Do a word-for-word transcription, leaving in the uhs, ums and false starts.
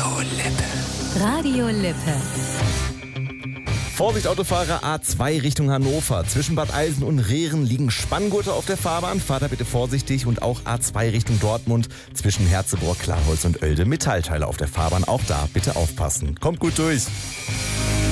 Radio Lippe. Radio Lippe. Vorsicht Autofahrer, A zwei Richtung Hannover. Zwischen Bad Eilsen und Rehren liegen Spanngurte auf der Fahrbahn. Fahrt da bitte vorsichtig. Und auch A zwei Richtung Dortmund. Zwischen Herzebrock, Klarholz und Oelde Metallteile auf der Fahrbahn. Auch da bitte aufpassen. Kommt gut durch.